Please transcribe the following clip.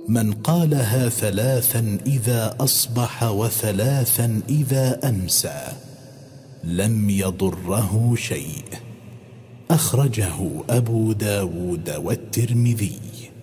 من قالها 3 إذا أصبح و3 إذا أمسى لم يضره شيء. أخرجه أبو داود والترمذي.